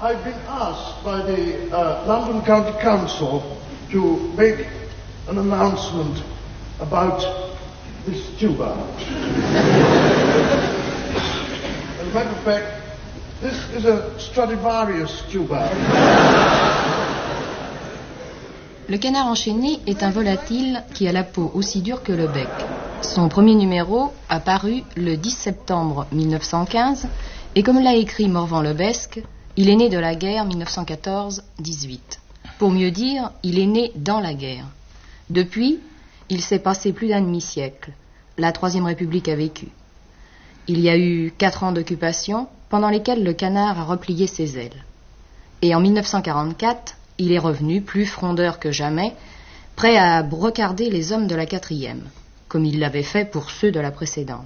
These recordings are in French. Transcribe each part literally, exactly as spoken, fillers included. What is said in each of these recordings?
I've been asked by the uh, London County Council to make an announcement about this tuba. As a matter of fact, this is a Stradivarius tuba. Le canard enchaîné est un volatile qui a la peau aussi dure que le bec. Son premier numéro a paru le dix septembre mille neuf cent quinze et comme l'a écrit Morvan-Lebesque, il est né de la guerre mille neuf cent quatorze dix-huit. Pour mieux dire, il est né dans la guerre. Depuis, il s'est passé plus d'un demi-siècle. La Troisième République a vécu. Il y a eu quatre ans d'occupation pendant lesquels le canard a replié ses ailes. Et en mille neuf cent quarante-quatre, il est revenu, plus frondeur que jamais, prêt à brocarder les hommes de la quatrième, comme il l'avait fait pour ceux de la précédente.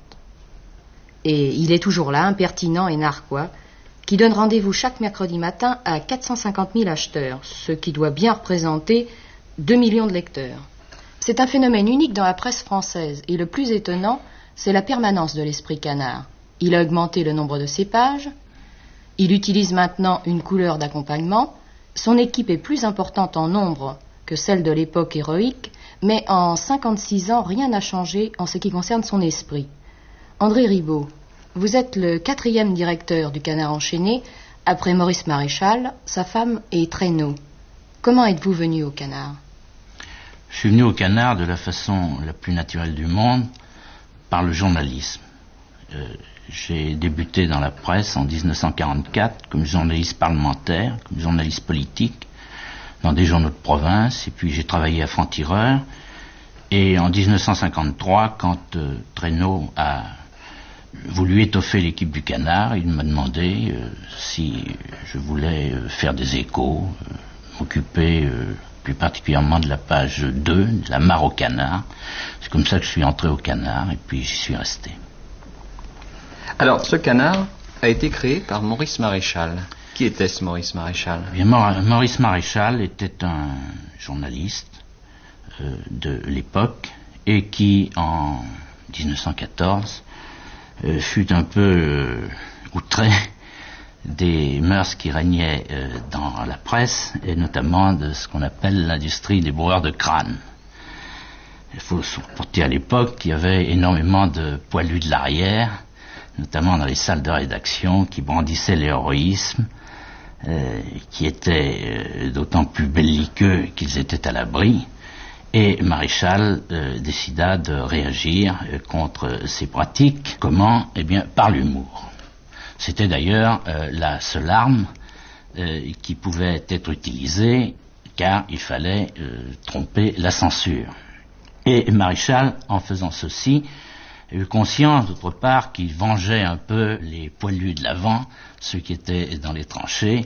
Et il est toujours là, impertinent et narquois, qui donne rendez-vous chaque mercredi matin à quatre cent cinquante mille acheteurs, ce qui doit bien représenter deux millions de lecteurs. C'est un phénomène unique dans la presse française, et le plus étonnant, c'est la permanence de l'esprit canard. Il a augmenté le nombre de ses pages, il utilise maintenant une couleur d'accompagnement. Son équipe est plus importante en nombre que celle de l'époque héroïque, mais en cinquante-six ans, rien n'a changé en ce qui concerne son esprit. André Ribaud, vous êtes le quatrième directeur du Canard enchaîné, après Maurice Maréchal, sa femme et Traîneau. Comment êtes-vous venu au Canard? Je suis venu au Canard de la façon la plus naturelle du monde, par le journalisme. Euh, J'ai débuté dans la presse en dix-neuf cent quarante-quatre comme journaliste parlementaire, comme journaliste politique, dans des journaux de province, et puis j'ai travaillé à Franc-Tireur. Et en dix-neuf cent cinquante-trois, quand euh, Traîneau a voulu étoffer l'équipe du Canard, il m'a demandé euh, si je voulais euh, faire des échos, euh, m'occuper euh, plus particulièrement de la page deux, de la mare au Canard. C'est comme ça que je suis entré au Canard, et puis j'y suis resté. Alors, ce canard a été créé par Maurice Maréchal. Qui était ce Maurice Maréchal? Eh bien, Maurice Maréchal était un journaliste euh, de l'époque et qui, en dix-neuf cent quatorze, euh, fut un peu euh, outré des mœurs qui régnaient euh, dans la presse, et notamment de ce qu'on appelle l'industrie des broueurs de crâne. Il faut se rapporter à l'époque qu'il y avait énormément de poilus de l'arrière, notamment dans les salles de rédaction, qui brandissaient l'héroïsme, euh, qui étaient euh, d'autant plus belliqueux qu'ils étaient à l'abri, et Maréchal euh, décida de réagir euh, contre ces pratiques. Comment? Eh bien, par l'humour. C'était d'ailleurs euh, la seule arme euh, qui pouvait être utilisée, car il fallait euh, tromper la censure. Et Maréchal, en faisant ceci, a eu conscience, d'autre part, qu'il vengeait un peu les poilus de l'avant, ceux qui étaient dans les tranchées,